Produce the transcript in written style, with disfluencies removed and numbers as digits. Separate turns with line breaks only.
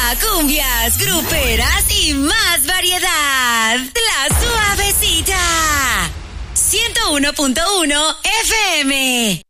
cumbias, gruperas y más variedad. La Suavecita. 101.1 FM.